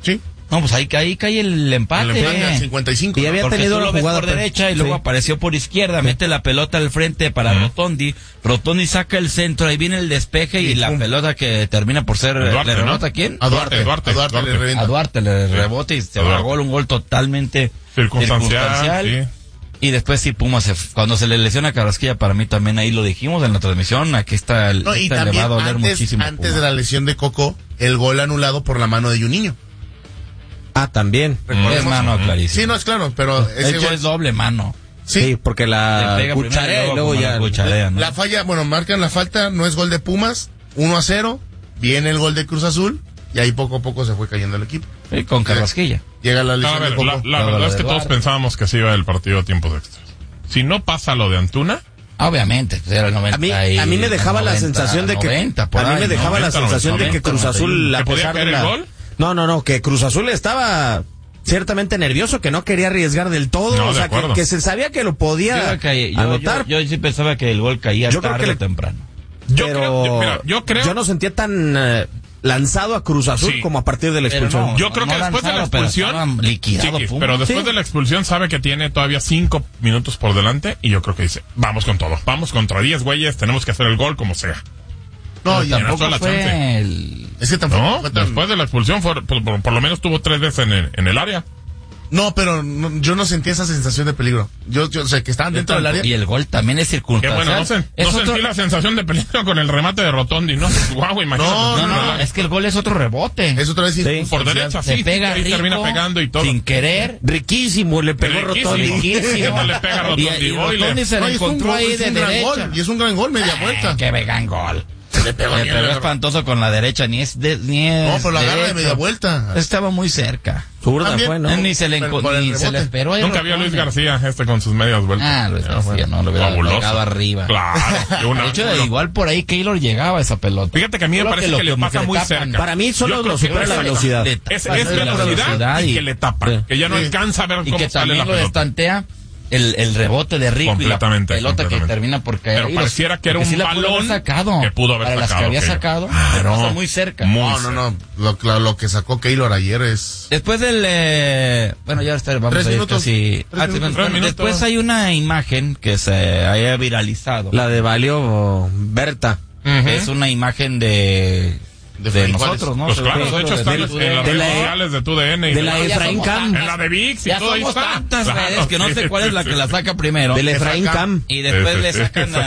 Sí. No, pues ahí cae el empate. El empate al 55. Y había Porque tenido tú la lo ves jugada por derecha y luego apareció por izquierda, mete la pelota al frente para Rotondi saca el centro, ahí viene el despeje y la pelota que termina por ser, Duarte, ¿le rebota ¿no? a quién? A Duarte le revienta. A Duarte le rebota y se va a gol, un gol totalmente circunstancial. Sí. Y después sí, Pumas, cuando se le lesiona a Carrasquilla, para mí también ahí lo dijimos en la transmisión, aquí está No, y también le va a doler muchísimo. antes de la lesión de Coco, el gol anulado por la mano de Juninho. También. Es mano clarísimo. Sí, no, es claro, pero De ese hecho gol... es doble mano. Sí, porque la Le pega cucharea y luego ya... cucharea, ¿no? La falla, bueno, marcan la falta, no es gol de Pumas, 1-0, viene el gol de Cruz Azul, y ahí poco a poco se fue cayendo el equipo. Sí, con Carrasquilla. Llega la A lesión ver, de Coco. la verdad es que todos pensábamos que se iba el partido a tiempos extras. Si no pasa lo de Antuna, Obviamente, pues era el 90 A mí me dejaba la sensación de que 90, por a mí ahí, me dejaba la 90, sensación de que 90, Cruz Azul, a ¿que podía pesar caer de el la... gol? No, que Cruz Azul estaba ciertamente nervioso, que no quería arriesgar del todo, No, o de sea, acuerdo. que se sabía que lo podía anotar. Yo sí pensaba que el gol caía Yo creo tarde que o temprano. yo creo yo no sentía tan lanzado a Cruz Azul Sí. como a partir de la expulsión. Yo creo que después de la expulsión, liquidado, Chiquis, Pumas. pero después de la expulsión sabe que tiene todavía 5 minutos por delante y yo creo que dice, vamos con todo, vamos contra 10 güeyes, tenemos que hacer el gol como sea. No, Pero ya no. tampoco la fue chance. el... Es que tampoco No, fue tan... después de la expulsión por lo menos tuvo 3 veces en el área. No, pero yo no sentí esa sensación de peligro. Yo sé que estaban dentro del área. Y el gol también es Que circunstancial. bueno, no sentí la sensación de peligro con el remate de Rotondi, ¿no? Guau, imagínate. No, es que el gol es otro rebote. Es otra vez Por derecha, Se sí, pega ahí rico, termina pegando y todo. sin querer. Riquísimo, le pegó Riquísimo. Rotondi. Que no le pega Rotondi. Y Rotondi se No, le y es un encontró gol, ahí es de un gran derecha. gol, y es un gran gol, media vuelta. Que vegan gol. Le pegó Le bien, pegó le- espantoso con la derecha, ni es No, pero la agarra de derecho. media vuelta. Estaba muy cerca. Zurda También, fue, ¿no? Ni se le Pero por el ni se le rebote. esperó. ahí Nunca vio a Luis Rotondi. García con sus medias vueltas. Luis García, no, lo hubiera Fabuloso. pegado arriba. Claro. De hecho, igual por ahí Keylor llegaba a esa pelota. Fíjate que a mí me Creo parece lo que le como pasa muy tapan. cerca. Para mí solo Yo creo lo que supera es la la velocidad. Es velocidad y que le tapa. Que ya no alcanza a ver Y cómo que sale la también lo pelota. destantea el rebote de Rico y la Completamente, pelota que completamente. termina por caer. Pero ahí. pareciera que era Porque un sí la pudo balón haber sacado. que pudo haber Para las que sacado había Keylor. sacado, Claro. pasa muy cerca. Muy No. Lo que sacó Keylor ayer es... Después del... bueno, ya vamos 3 a ir minutos. casi... 3 minutos. bueno, después hay una imagen que se haya viralizado. La de Valio Berta. Es una imagen de Efraín nosotros, ¿no? Pues claro, de hecho está en las de redes la- sociales de TUDN. y de la Ya Efraín somos Cam. tantas. En la de VIX y Ya todo ahí somos está. tantas Claro, redes que no sí, sé cuál es la sí, que la saca primero. Del Efraín Cam. Y después Sí, le sí, sacan exacto.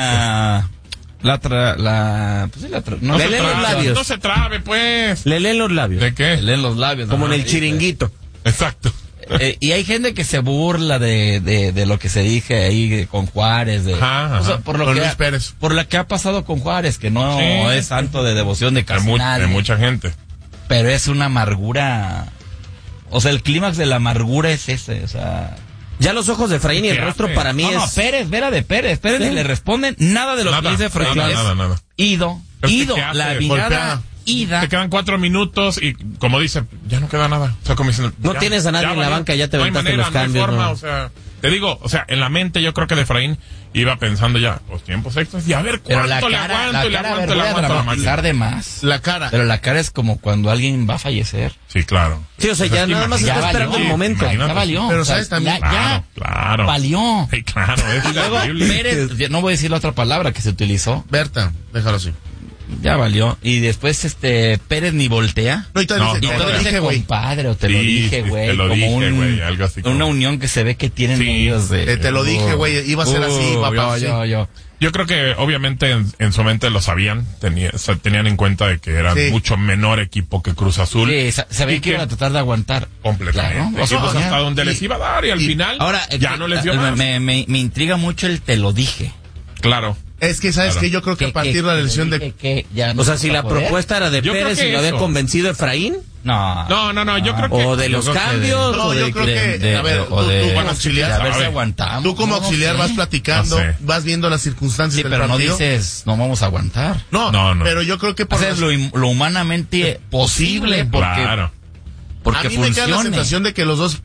no Le se leen los trabe. labios. No se trabe, pues. Le leen los labios. ¿De qué? Leen los labios. Como ¿no? en el chiringuito. Exacto. Y hay gente que se burla de lo que se dije ahí con Juárez, Ajá. o sea, por lo Con que Luis Pérez. por lo que ha pasado con Juárez, que no Sí. es santo de devoción de casi nadie, De mucha gente. pero es una amargura, o sea, el clímax de la amargura es ese, o sea, Ya los ojos de Efraín y el ¿Qué rostro hace? para mí no, es... Pérez, Vera de Pérez Sí. ni le responden nada de lo Nada, que dice Efraín. nada, Es nada. ido, Es que ¿qué la hace? mirada, Golpea. ida. Te quedan 4 minutos y, como dice, ya no queda nada. O sea, como diciendo, No ya, tienes a nadie en la valió. banca, ya te no hay aventaste manera, los cambios, No hay forma, ¿no? o sea, te digo, o sea, en la mente yo creo que de Efraín iba pensando ya, los tiempos extras, y a ver Pero cuánto le aguanto, le aguanto, le aguanto la dramatizar máquina. de más. La cara. Pero la cara es como cuando alguien va a fallecer. Sí, claro. Sí, o sea, ya nada más Ya está esperando valió. el momento. Imagínate. Ya valió. Pero o sea, sabes también- ya Claro. valió. Sí, claro, es Y luego terrible. Pérez, no voy a decir la otra palabra que se utilizó, Berta, déjalo así. ya valió. Y después Pérez ni voltea. No, y todavía No, dice, Y te todo lo dice dije, güey. compadre, o te lo Sí, dije, sí, güey. te lo como dije, güey, algo así como- una unión que se ve que tienen Sí, ellos de... Te lo dije, güey, iba a ser así, papá. sí. Yo. Yo creo que obviamente en su mente lo sabían, tenían en cuenta de que eran Sí. mucho menor equipo que Cruz Azul. Sí, sabían Y que iban a tratar de aguantar. Completamente. Claro, o Y sea, pues ya. hasta donde les iba a dar y al final Ahora, ya no les dio más. me intriga mucho el te lo dije. Claro. Es que, ¿sabes Claro. qué? Yo creo que a partir de la lesión de... que ya no O sea, se si va a la poder. propuesta era de Yo creo Pérez que y lo había eso. convencido Efraín, No, No, yo creo que... o de los creo que cambios, No, o yo de creo que, a ver, tú como auxiliar, a ver si sabe. aguantamos. Tú como No, no auxiliar sé. vas platicando, No sé. vas viendo las circunstancias Sí, del pero no partido. dices, no vamos a aguantar. No, No. pero yo creo que por Haces las- lo humanamente posible porque, Claro. porque a mí me queda la funcione. sensación de que los dos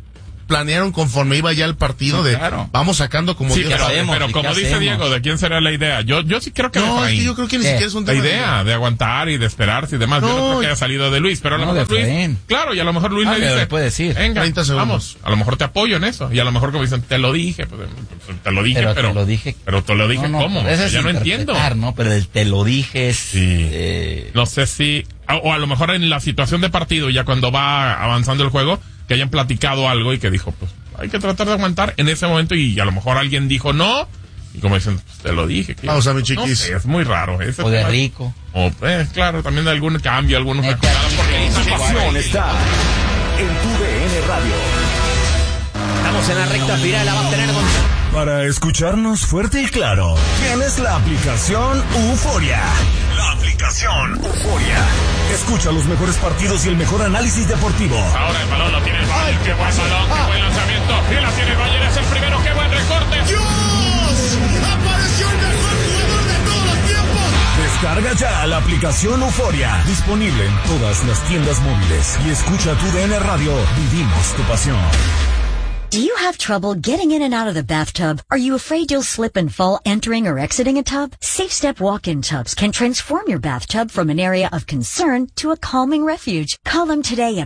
planearon conforme iba ya el partido vamos sacando como sí, Dios pero como dice Diego, ¿de quién será la idea? Yo sí creo que no, es que yo creo que ni siquiera es un tema la idea de aguantar y de esperarse y demás. Yo no creo que haya salido de Luis, pero a lo mejor Luis, claro, y a lo mejor Luis le dice, puede decir, venga, vamos, a lo mejor te apoyo en eso, y a lo mejor como dicen, te lo dije, pero te lo dije, ¿cómo? Ya no entiendo. ¿No? Pero el te lo dije es... Sí. No sé si... O a lo mejor en la situación de partido, ya cuando va avanzando el juego, que hayan platicado algo y que dijo, pues, hay que tratar de aguantar en ese momento, y a lo mejor alguien dijo no, y como dicen, pues, te lo dije. Vamos a mi chiquis. No sé, es muy raro. O de rico. O, claro, también de algún cambio, algunos... Tu pasión está en tu DN Radio. Estamos en la recta final, la va a tener Para escucharnos fuerte y claro, tienes la aplicación Euforia. La aplicación Euforia. Escucha los mejores partidos y el mejor análisis deportivo. Ahora el balón lo tiene el Bayern. Qué buen balón, qué buen lanzamiento. Y la tiene el Bayern, es el primero. Qué buen recorte. ¡Dios! ¡Apareció el mejor jugador de todos los tiempos! Descarga ya la aplicación Euforia. Disponible en todas las tiendas móviles. Y escucha tu DN Radio. Vivimos tu pasión. Do you have trouble getting in and out of the bathtub? Are you afraid you'll slip and fall entering or exiting a tub? Safe Step walk-in tubs can transform your bathtub from an area of concern to a calming refuge. Call them today at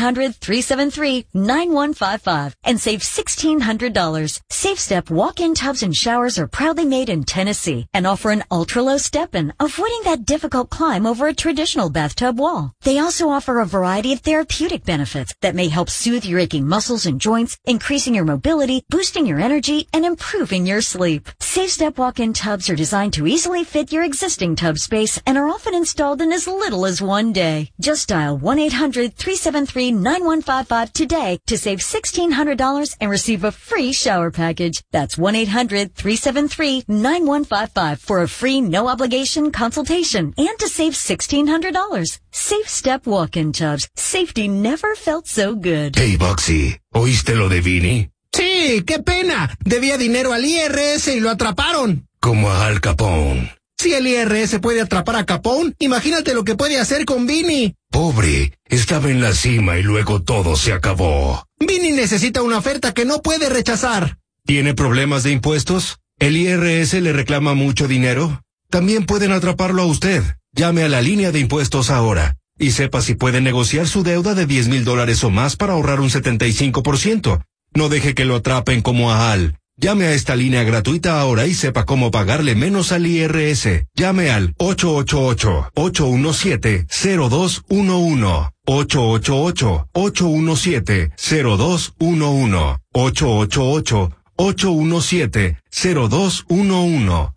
1-800-373-9155 and save $1,600. Safe Step walk-in tubs and showers are proudly made in Tennessee and offer an ultra-low step-in, avoiding that difficult climb over a traditional bathtub wall. They also offer a variety of therapeutic benefits that may help soothe your aching muscles and joints, increasing your mobility, boosting your energy, and improving your sleep. Safe Step walk-in tubs are designed to easily fit your existing tub space and are often installed in as little as one day. Just dial 1-800-373-9155 today to save $1,600 and receive a free shower package. That's 1-800-373-9155 for a free no-obligation consultation and to save $1,600. Safe Step walk-in tubs. Safety never felt so good. Hey, Boxy, ¿oíste lo de Vini? Sí, qué pena. Debía dinero al IRS y lo atraparon. Como a Al Capone. Si el IRS puede atrapar a Capone, imagínate lo que puede hacer con Vini. Pobre, estaba en la cima y luego todo se acabó. Vini necesita una oferta que no puede rechazar. ¿Tiene problemas de impuestos? ¿El IRS le reclama mucho dinero? También pueden atraparlo a usted. Llame a la línea de impuestos ahora y sepa si puede negociar su deuda de $10,000 o más para ahorrar un 75%. No deje que lo atrapen como a Al. Llame a esta línea gratuita ahora y sepa cómo pagarle menos al IRS. Llame al 888-817-0211. 888-817-0211. 888-817-0211.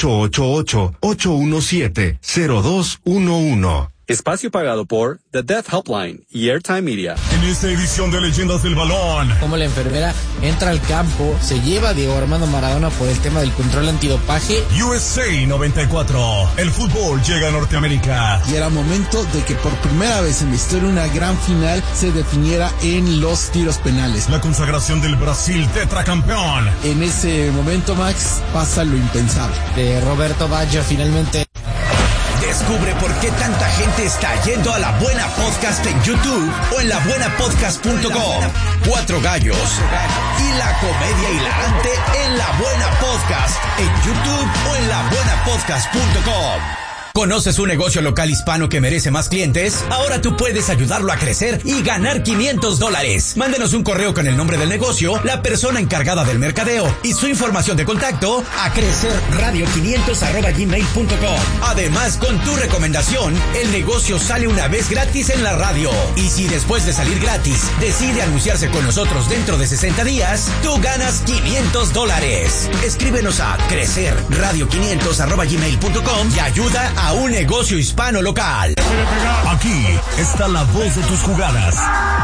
888-817-0211. Espacio pagado por The Deaf Helpline y Airtime Media. En esta edición de Leyendas del Balón, como la enfermera entra al campo, se lleva a Diego Armando Maradona por el tema del control antidopaje. USA 94. El fútbol llega a Norteamérica. Y era momento de que por primera vez en la historia una gran final se definiera en los tiros penales. La consagración del Brasil tetracampeón. En ese momento, Max, pasa lo impensable. De Roberto Baggio finalmente. Descubre por qué tanta gente está yendo a La Buena Podcast en YouTube o en labuenapodcast.com. Cuatro gallos y la comedia hilarante en La Buena Podcast en YouTube o en labuenapodcast.com. ¿Conoces un negocio local hispano que merece más clientes? Ahora tú puedes ayudarlo a crecer y ganar $500. Mándenos un correo con el nombre del negocio, la persona encargada del mercadeo y su información de contacto a crecerradio500@gmail.com. Además, con tu recomendación, el negocio sale una vez gratis en la radio. Y si después de salir gratis decide anunciarse con nosotros dentro de 60 días, tú ganas $500. Escríbenos a crecerradio500@gmail.com y ayuda a un negocio hispano local. Aquí está la voz de tus jugadas.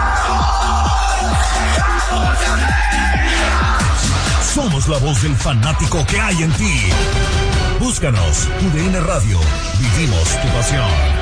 Somos la voz del fanático que hay en ti. Búscanos, UDN Radio. Vivimos tu pasión.